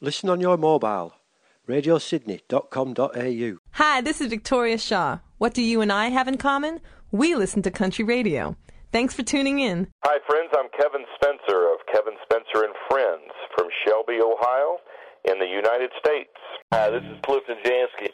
Listen on your mobile. radiosydney.com.au. Hi, this is Victoria Shaw. What do you and I have in common? We listen to country radio. Thanks for tuning in. Hi, friends. I'm Kevin Spencer of Kevin Spencer and Friends from Shelby, Ohio, in the United States. Hi, this is Clifton Jansky